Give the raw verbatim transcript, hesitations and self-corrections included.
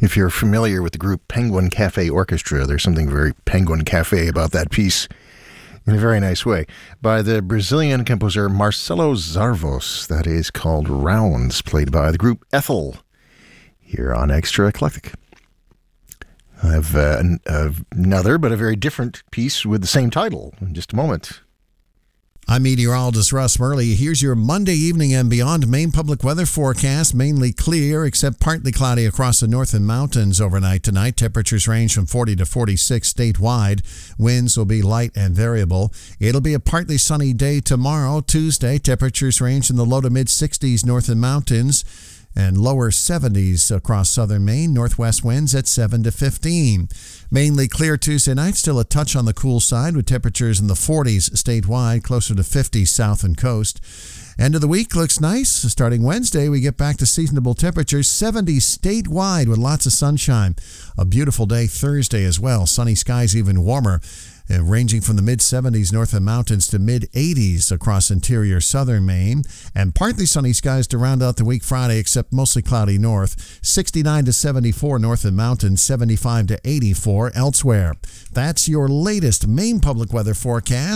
If you're familiar with the group Penguin Cafe Orchestra, there's something very Penguin Cafe about that piece in a very nice way. By the Brazilian composer Marcelo Zarvos. That is called Rounds, played by the group Ethel, here on Extra Eclectic. I have uh, an, uh, another, but a very different piece with the same title in just a moment. I'm meteorologist Russ Murley. Here's your Monday evening and beyond Maine public weather forecast. Mainly clear, except partly cloudy across the northern mountains overnight tonight. Temperatures range from forty to forty-six statewide. Winds will be light and variable. It'll be a partly sunny day tomorrow, Tuesday. Temperatures range in the low to mid sixties northern mountains and lower seventies across southern Maine. Northwest winds at seven to fifteen. Mainly clear Tuesday night, still a touch on the cool side with temperatures in the forties statewide, closer to fifty south and coast. End of the week looks nice. Starting Wednesday, we get back to seasonable temperatures, seventy statewide with lots of sunshine. A beautiful day Thursday as well. Sunny skies even warmer, uh, ranging from the mid seventies north of the mountains to mid eighties across interior southern Maine. And partly sunny skies to round out the week Friday, except mostly cloudy north. sixty-nine to seventy-four north of the mountains, seventy-five to eighty-four elsewhere. That's your latest Maine public weather forecast.